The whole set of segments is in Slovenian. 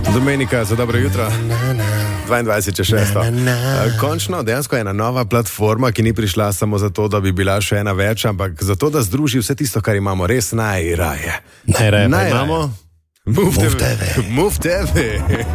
Domenika, za dobro jutro. 22.6. Končno, dejansko je ena nova platforma, ki ni prišla samo zato, da bi bila še ena več, ampak zato, da združi vse tisto, kar imamo res najraje. Najraje imamo? Move TV. Move TV.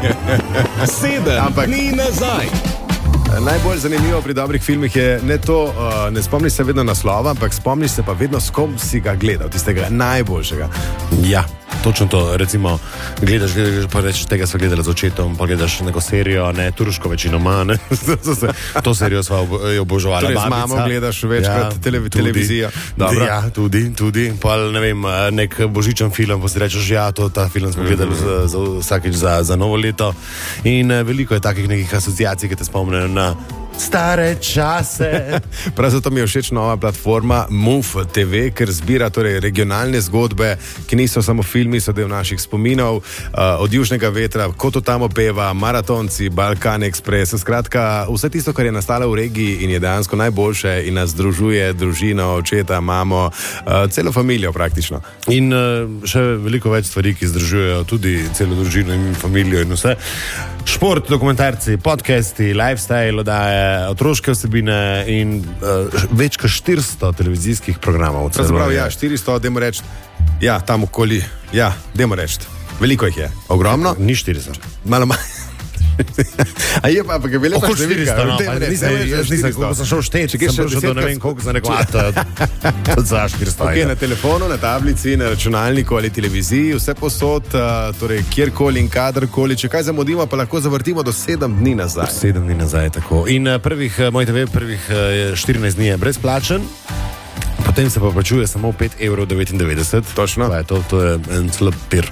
7 dni nazaj. Najbolj zanimivo pri dobrih filmih je ne to, ne spomniš se vedno naslova, ampak spomniš se pa vedno, s kom si ga gledal, tistega najboljšega. Ja, točno to. Recimo, gledaš pa rečeš, tega sva gledala z očetom, pa gledaš neko serijo, ne, turško večinoma, ne. To serijo sva oboževala. Torej z mamo gledaš večkrat televizijo. Dobro. Ja, tudi. Pa ne vem, nek božičen film, pa si rečeš, ja, ta film smo gledali vsakič za novo leto. In veliko je takih nekih asociacij, ki te spomnejo na stare čase. Prav zato mi je všeč nova platforma Move TV, ker zbira torej regionalne zgodbe, ki niso samo filmi, so del naših spominov, od Južnega vetra, Ko to tam opeva, Maratonci, Balkan Express, skratka vse tisto, kar je nastalo v regiji in je dejansko najboljše in nas združuje, družino, očeta, mamo, celo familijo praktično. In še veliko več stvari, ki združujejo tudi celo družino in familijo in vse. Šport, dokumentarci, podcasti, lifestyle, oddaje, otroške vsebine in več kot 400 televizijskih programov. Pravzaprav, ja, 400, dajmo reči, ja, tam okoli, ja, dajmo reči, veliko jih je, ogromno. Ni 400. Malo manj. A je pa je veliko številka. Nisem šel šteči, če sem šel do ne vem koliko za neko za 400. Ok, na telefonu, na tablici, na računalniku ali televiziji, vse posod, torej kjerkoli in kadarkoli, če kaj zamudimo, pa lahko zavrtimo do 7 dni nazaj. 7 dni nazaj, tako. In moj TV prvih 14 dni je brezplačen. Potem se pa plačuje samo 5,99 €. Točno. To je en slab pir.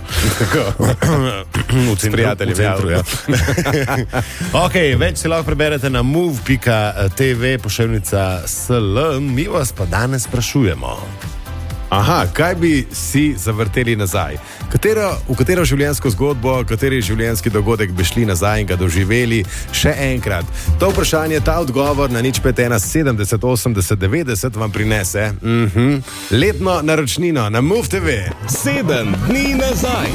S prijatelji v centru, ja. Ok, več si lahko preberete na move.tv pošiljka SL. Mi vas pa danes sprašujemo. Aha, kaj bi si zavrteli nazaj? V katero življenjsko zgodbo, kateri življenjski dogodek bi šli nazaj in ga doživeli še enkrat? To vprašanje, ta odgovor na 051 70 80 90 vam prinese letno naročnino na Move TV. 7 dni nazaj.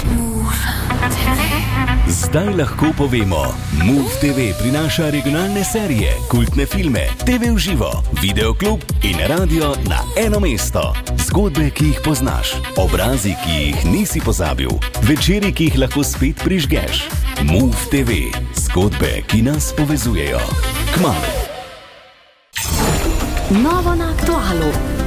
Zdaj lahko povemo, Move TV prinaša regionalne serije, kultne filme, TV v živo, videoklub in radio na eno mesto. Zgodbe, ki jih poznaš, obrazi, ki jih nisi pozabil, večeri, ki jih lahko spet prižgeš. Move TV, zgodbe, ki nas povezujejo. Kmalu. Novo na aktualu.